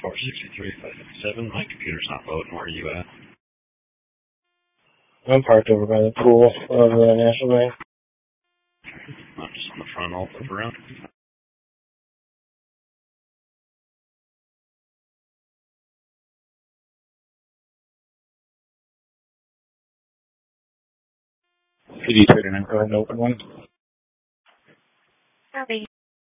463-557. My computer's not loading. Where are you at? I'm parked over by the pool of the National Bank. I'm just on the front. I'll flip around. PD 39, go ahead and open one. Copy.